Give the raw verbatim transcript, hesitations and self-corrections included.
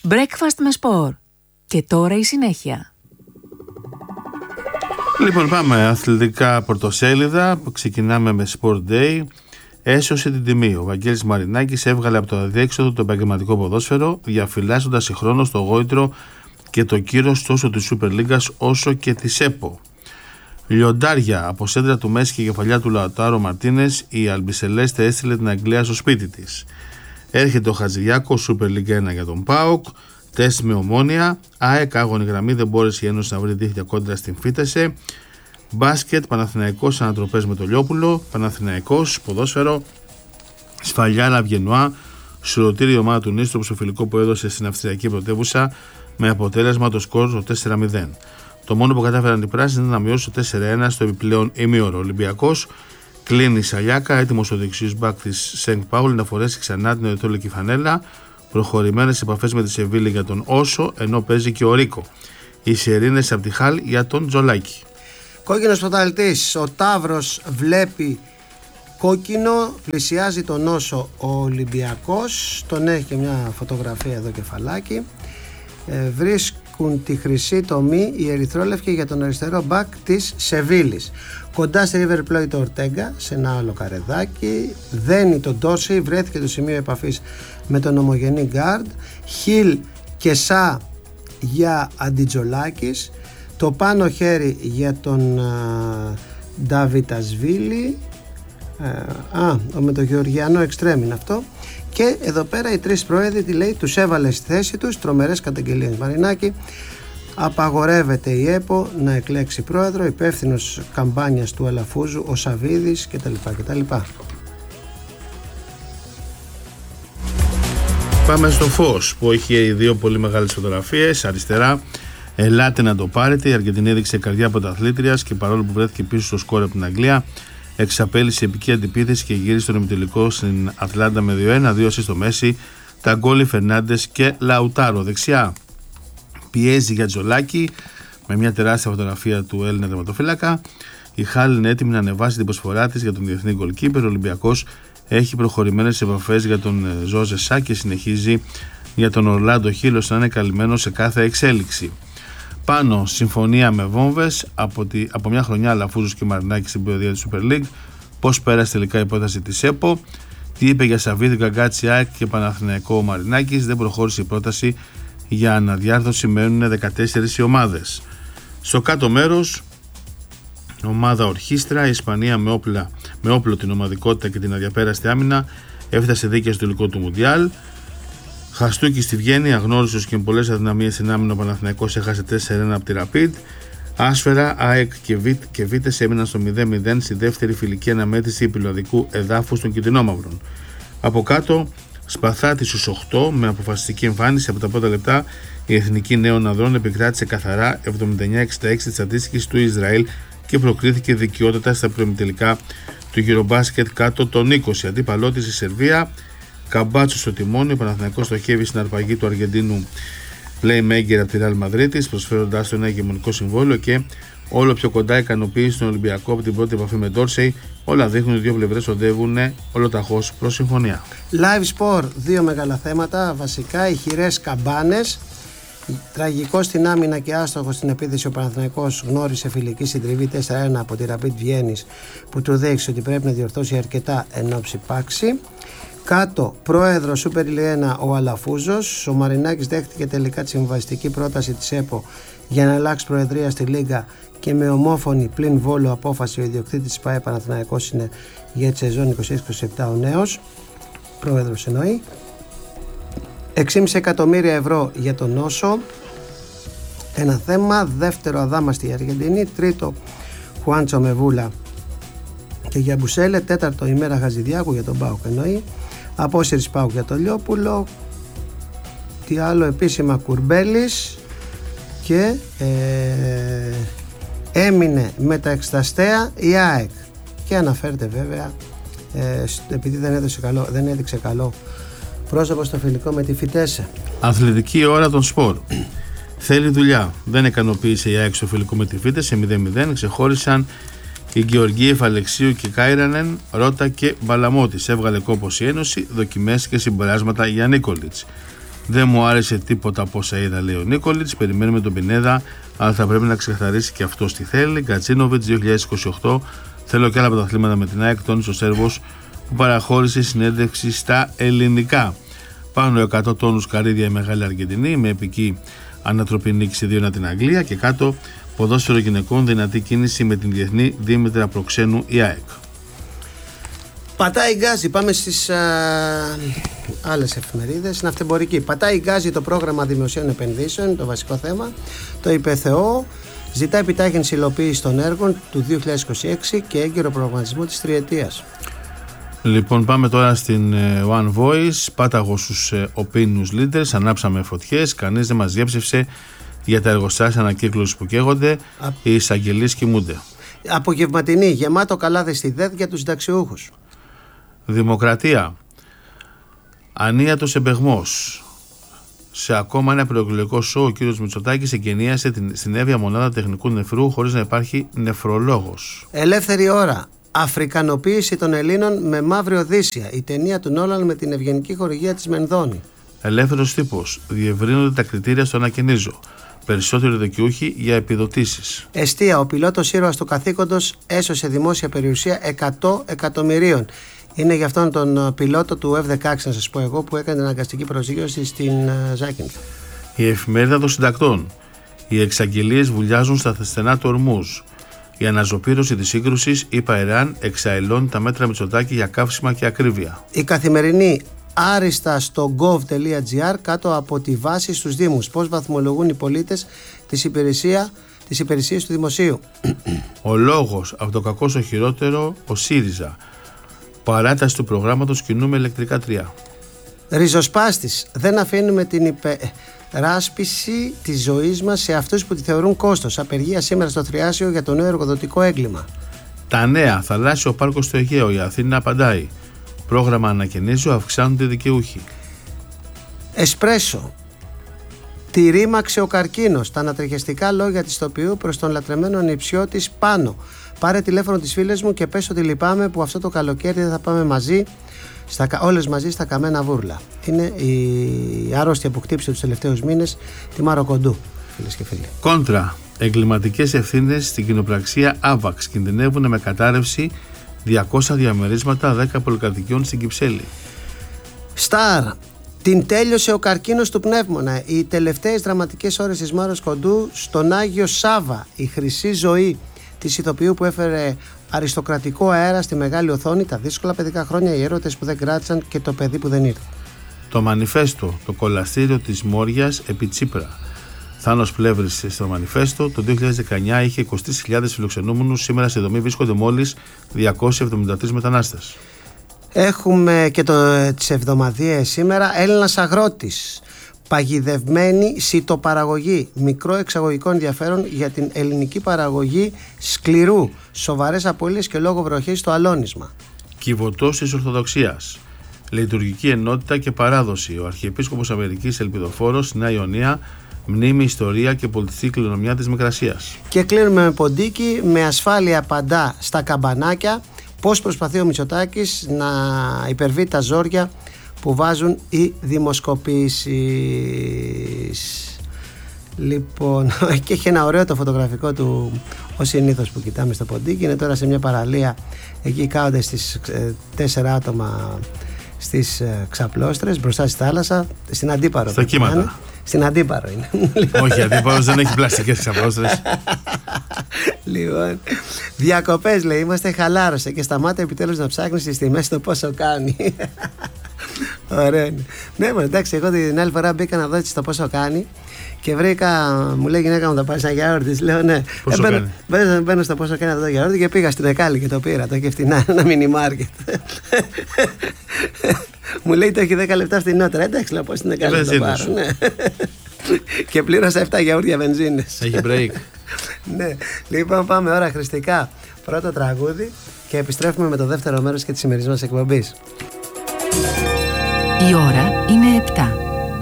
Breakfast με σπορ. Και τώρα η συνέχεια. Λοιπόν, πάμε αθλητικά πρωτοσέλιδα. Ξεκινάμε με Sport Day. Έσωσε την τιμή. Ο Βαγγέλης Μαρινάκης έβγαλε από το αδιέξοδο το επαγγελματικό ποδόσφαιρο, διαφυλάσσοντας συγχρόνως το γόητρο και το κύρος τόσο της Super League όσο και της ΕΠΟ. Λιοντάρια από σέντρα του Μέση και κεφαλιά του Λαουτάρο Μαρτίνες, η Αλμπισελέστε έστειλε την Αγγλία στο σπίτι της. Έρχεται ο Χατζηγιάκο, Super League ένα για τον ΠΑΟΚ. Τεστ με Ομόνια. ΑΕΚ άγωνη γραμμή, δεν μπόρεσε η Ένωση να βρει δίχτυα κόντρα στην Φύτεσε. Μπάσκετ, Παναθηναϊκός ανατροπές με το Λιόπουλο. Παναθηναϊκός, ποδόσφαιρο, Σφαλιά Λαβγενουά. Σουρωτήρι η ομάδα του Νίστρου, στο φιλικό που έδωσε στην Αυστριακή πρωτεύουσα, με αποτέλεσμα το σκορ το τέσσερα μηδέν. Το μόνο που κατάφεραν οι πράσινοι είναι να μειώσουν το τέσσερα ένα στο επιπλέον ημίωρο. Ο Ολυμπιακός κλείνει Σαλιάκα, έτοιμος ο δεξιός μπακ της Σενκ Πάουλ να φορέσει ξανά την ερυθρόλευκη φανέλα. Προχωρημένες επαφές με τη Σεβίλη για τον Όσο, ενώ παίζει και ο Ρίκο. Οι Σερίνες από τη Χάλ για τον Τζολάκη. Κόκκινος πρωταθλητής, ο Ταύρος βλέπει κόκκινο, πλησιάζει τον Όσο ο Ολυμπιακός, τον έχει και μια φωτογραφία εδώ κεφαλάκι. Ε, βρίσκουν τη χρυσή τομή οι ερυθρόλευκοι για τον αριστερό μπακ της Σεβίλης. Κοντά στη River Plate ο Ορτέγκα σε ένα άλλο καρεδάκι, δένει τον Ντόρσεϊ, βρέθηκε το σημείο επαφής με τον ομογενή γκάρντ. Χιλ και Σα για Αντιτζολάκης, το πάνω χέρι για τον Νταβιτασβίλη, α, ο με το Γεωργιανό εξτρέμ είναι αυτό. Και εδώ πέρα οι τρεις πρόεδροι τι λέει, τους έβαλε στη θέση τους, τρομερές καταγγελίες Μαρινάκη. Απαγορεύεται η ΕΠΟ να εκλέξει πρόεδρο, υπεύθυνος καμπάνιας του Αλαφούζου ο Σαβίδης κτλ. κτλ. Πάμε στο Φως που έχει δύο πολύ μεγάλες φωτογραφίες. Αριστερά, ελάτε να το πάρετε. Η Αργεντινή έδειξε καρδιά πρωταθλήτριας και παρόλο που βρέθηκε πίσω στο σκόρ από την Αγγλία, εξαπέλυσε επική αντιπίθεση και γύρισε στον ημιτελικό στην Ατλάντα με δύο ένα, δύο ασίστ στο Μέση, τα γκόλι Φερνάντες και Λαουτάρο. Δεξιά πιέζει για Τζολάκη με μια τεράστια φωτογραφία του Έλληνα τερματοφύλακα. Η Χάλ είναι έτοιμη να ανεβάσει την προσφορά της για τον διεθνή γκολκίπερ. Ο Ολυμπιακός έχει προχωρημένες επαφές για τον Ζόζε Σα και συνεχίζει για τον Ορλάντο Χίλος να είναι καλυμμένο σε κάθε εξέλιξη. Πάνω, συμφωνία με βόμβες από, τη, από μια χρονιά Αλαφούζος και Μαρινάκη στην περιοδία της Super League. Πώς πέρασε τελικά η υπόθεση της ΕΠΟ. Τι είπε για Σαββίδη, Γκαγκάτσι, ΑΕΚ και Παναθηναϊκό ο Μαρινάκης. Δεν προχώρησε η πρόταση για αναδιάρθρωση, μένουν δεκατέσσερις οι ομάδες. Στο κάτω μέρος, ομάδα Ορχήστρα, η Ισπανία με, όπλα, με όπλο την ομαδικότητα και την αδιαπέραστη άμυνα έφτασε δίκαια στο υλικό του Μουντιάλ. Χαστούκι στη Βιέννη, αγνώριστος και με πολλές αδυναμίες στην άμυνα, ο Παναθηναϊκός έχασε τέσσερα ένα από τη Ραπίντ. Άσφαιρα, ΑΕΚ και, Βίτ, και Βίτες έμειναν στο μηδέν μηδέν στη δεύτερη φιλική αναμέτρηση υπηλωδικού εδάφους των Κιτρινόμαυρων. Από κάτω, Σπαθάτη στους οκτώ με αποφασιστική εμφάνιση. Από τα πρώτα λεπτά η Εθνική Νέων Ανδρών επικράτησε καθαρά εβδομήντα εννιά εξήντα έξι της αντίστοιχης του Ισραήλ και προκρίθηκε δικαιότατα στα προημιτελικά του Eurobasket κάτω των είκοσι. Αντίπαλό της η Σερβία, Καμπάτσο στο τιμόνι. Ο Παναθηναϊκός στοχεύει στην αρπαγή του Αργεντίνου playmaker από τη Real Madrid, προσφέροντάς του ένα ηγεμονικό συμβόλαιο και όλο πιο κοντά ικανοποίηση στον Ολυμπιακό από την πρώτη επαφή με Ντόρσεϊ. Όλα δείχνουν ότι οι δύο πλευρές οδεύουν ολοταχώς προς συμφωνία. Live Sport, δύο μεγάλα θέματα. Βασικά, οι χειρές καμπάνες. Τραγικό στην άμυνα και άστοχο στην επίθεση. Ο Παναθηναϊκός γνώρισε φιλική συντριβή τέσσερα ένα από τη Rapid Βιέννης που του δείξει ότι πρέπει να διορθώσει αρκετά εν ώψη πάξη. Κάτω, πρόεδρο Super League ένα ο Αλαφούζος. Ο Μαρινάκης δέχτηκε τελικά τη συμβαστική πρόταση της ΕΠΟ για να αλλάξει προεδρία στη Λίγκα και με ομόφωνη πλην Βόλο απόφαση ο ιδιοκτήτης της ΠΑΕ Παναθηναϊκός είναι για τη σεζόν είκοσι έξι είκοσι επτά ο νέος πρόεδρος εννοεί. έξι κόμμα πέντε εκατομμύρια ευρώ για τον Όσο, ένα θέμα. Δεύτερο, αδάμαστη η Αργεντινή. Τρίτο, Χουάντσο Μεβούλα και για Μπουσέλε. Τέταρτο, ημέρα Χαζηδιάκου για τον ΠΑΟΚ εννοεί. Απόσυρση ΠΑΟΚ για τον Λιόπουλο. Τι άλλο, επίσημα Κουρμπέλης και ε, έμεινε με τα εξεταστέα η ΑΕΚ και αναφέρεται βέβαια ε, επειδή δεν έδωσε καλό, δεν έδειξε καλό πρόσωπο στο φιλικό με τη Φιτέσε. Αθλητική ώρα των σπορ. Θέλει δουλειά. Δεν ικανοποίησε η ΑΕΚ στο φιλικό με τη Φίτεσε μηδέν μηδέν. Ξεχώρισαν οι Γεωργίεφ, Αλεξίου και Κάιρανεν, Ρώτα και Μπαλαμότης. Έβγαλε κόπος η Ένωση, δοκιμές και συμπεράσματα για Νίκολιτς. Δεν μου άρεσε τίποτα από όσα είδα, λέει ο Νίκολιτς. Περιμένουμε τον Πινέδα, αλλά θα πρέπει να ξεκαθαρίσει και αυτό τι θέλει. Γκατσίνοβιτς δύο χιλιάδες είκοσι οκτώ. Θέλω και άλλα πρωταθλήματα με την ΑΕΚ, τόνισε ο Σέρβος που παραχώρησε συνέντευξη στα ελληνικά. Πάνω εκατό τόνους καρύδια η Μεγάλη Αργεντινή με επική ανατροπή νίκη δύο ένα την Αγγλία. Και κάτω ποδόσφαιρο γυναικών, δυνατή κίνηση με την διεθνή Δήμητρα Προξένου η ΑΕΚ. Πατάει γκάζι, πάμε στις α, άλλες εφημερίδες. Ναυτεμπορική. Πατάει γκάζι το πρόγραμμα δημοσίων επενδύσεων, το βασικό θέμα. Το ΥΠΕΘΕΟ ζητά επιτάχυνση υλοποίηση των έργων του δύο χιλιάδες είκοσι έξι και έγκαιρο προγραμματισμό της τριετίας. Λοιπόν, πάμε τώρα στην One Voice. Πάταγο στους opinions leaders. Ανάψαμε φωτιές. Κανείς δεν μας διέψευσε για τα εργοστάσια ανακύκλωσης που καίγονται. Α... Οι εισαγγελίες κοιμούνται. Απογευματινή. Γεμάτο καλάδι στη ΔΕΔ για τους συνταξιούχους. Δημοκρατία. Ανίατος εμπεγμός. Σε ακόμα ένα προεκλογικό σοου, ο κύριος Μητσοτάκης εγκαινίασε την, στην έβια μονάδα τεχνικού νεφρού χωρίς να υπάρχει νεφρολόγος. Ελεύθερη ώρα. Αφρικανοποίηση των Ελλήνων με μαύρη Οδύσσια. Η ταινία του Νόλαν με την ευγενική χορηγία της Μενδώνη. Ελεύθερος τύπος. Διευρύνονται τα κριτήρια στο ανακαινίζω. Περισσότεροι δικαιούχοι για επιδοτήσεις. Εστία. Ο πιλότος ήρωας του καθήκοντος έσωσε δημόσια περιουσία εκατό εκατομμυρίων. Είναι για αυτόν τον πιλότο του εφ δεκαέξι, να σας πω εγώ, που έκανε την αναγκαστική προσγείωση στην Ζάκυνθ. Η εφημερίδα των συντακτών. Οι εξαγγελίες βουλιάζουν στα στενά του Ορμούζ. Η αναζωπήρωση της σύγκρουσης, είπα Ιράν, εξαελώνει τα μέτρα Μητσοτάκη για καύσιμα και ακρίβεια. Η Καθημερινή. Άριστα στο gov.gr κάτω από τη βάση στους Δήμους. Πώς βαθμολογούν οι πολίτες τις, υπηρεσία, τις υπηρεσίες του δημοσίου. Ο λόγος από το κακό στο χειρότερο, ο ΣΥΡΙΖΑ. Παράταση του προγράμματος κοινού με ηλεκτρικά τρία. Ριζοσπάστης. Δεν αφήνουμε την υπεράσπιση της ζωής μας σε αυτούς που τη θεωρούν κόστος. Απεργία σήμερα στο Θριάσιο για το νέο εργοδοτικό έγκλημα. Τα νέα. Θαλάσσιο πάρκο στο Αιγαίο. Η Αθήνα απαντάει. Πρόγραμμα ανακαινήσεων, αυξάνονται δικαιούχοι. Εσπρέσο. Τη ρήμαξε ο καρκίνος. Τα ανατριχιαστικά λόγια της ηθοποιού προς τον λατρεμένο νηψιό της Πάνο. Πάρε τηλέφωνο τις φίλες μου και πες ότι λυπάμαι που αυτό το καλοκαίρι δεν θα πάμε μαζί, στα, όλες μαζί στα καμένα βούρλα. Είναι η άρρωστη που χτύπησε τους τελευταίους μήνες τη Μαροκοντού, φίλες και φίλοι. Κόντρα. Εγκληματικές ευθύνες στην κοινοπραξία Άβαξ κινδυνεύουν με κατάρρευση διακόσια διαμερίσματα δέκα πολυκατοικιών στην Κυψέλη. Σταρ. Την τέλειωσε ο καρκίνος του πνεύμονα. Οι τελευταίες δραματικές ώρες της Μάρος Κοντού στον Άγιο Σάβα. Η χρυσή ζωή της ηθοποιού που έφερε αριστοκρατικό αέρα στη μεγάλη οθόνη, τα δύσκολα παιδικά χρόνια, οι έρωτες που δεν κράτησαν και το παιδί που δεν ήρθε. Το μανιφέστο, το κολαστήριο της Μόριας επί Τσίπρα. Θάνος Πλεύρης στο μανιφέστο, το δύο χιλιάδες δεκαεννιά είχε είκοσι χιλιάδες φιλοξενούμενους, σήμερα σε δομή βρίσκονται μόλις διακόσιοι εβδομήντα τρεις μετανάστες. Έχουμε και το, τις εβδομαδιαίες σήμερα. Έλληνας αγρότης. Παγιδευμένη σιτοπαραγωγή. Μικρό εξαγωγικό ενδιαφέρον για την ελληνική παραγωγή σκληρού. Σοβαρές απώλειες και λόγω βροχής στο αλώνισμα. Κιβωτός της Ορθοδοξίας. Λειτουργική ενότητα και παράδοση. Ο Αρχιεπίσκοπος Αμερικής Ελπιδοφόρος στη Νέα Ιωνία. Μνήμη, ιστορία και πολιτιστική κληρονομιά της Μικρασίας. Και κλείνουμε με ποντίκι. Με ασφάλεια παντά στα καμπανάκια. Πώς προσπαθεί ο Μητσοτάκης να υπερβεί τα ζόρια που βάζουν οι δημοσκοπήσεις. Λοιπόν, και έχει ένα ωραίο το φωτογραφικό του, ως συνήθως που κοιτάμε στο ποντίκι. Είναι τώρα σε μια παραλία. Εκεί κάθονται στις ε, τέσσερα άτομα στις ε, ξαπλώστρες μπροστά στη θάλασσα. Στην Αντίπαρο. Στα κύματα. Στην Αντίπαρο είναι. Όχι, Αντίπαρος δεν έχει πλαστικές ξαπλώστρες. Λοιπόν, διακοπές λέει, είμαστε, χαλάρωσε και σταμάτα επιτέλους να ψάχνεις στις τιμές το πόσο κάνει. Ωραία είναι. Ναι, μα εντάξει, εγώ την άλλη φορά μπήκα να δω το πόσο κάνει και βρήκα, μου λέει γυναίκα μου θα πάρεις ένα γιαούρτι. Λέω ναι. Πόσο ε, κάνει? Μπαίνω, μπαίνω στο πόσο κάνει αυτό το γιαούρτι και πήγα στην Εκάλη και το πήρα. Το έχει φτηνά, ένα μίνι μάρκετ. Μου λέει το έχει δέκα λεπτά φτηνότερα. Εντάξει, λέω πώς στην Εκάλη να το πάρω. Ναι. Και πλήρωσα επτά γιαούρτια βενζίνες. Έχει break. Ναι. Λοιπόν, πάμε ώρα χρηστικά. Πρώτο τραγούδι και επιστρέφουμε με το δεύτερο μέρος και της σημερινής μας εκπομπής. Η ώρα είναι επτά.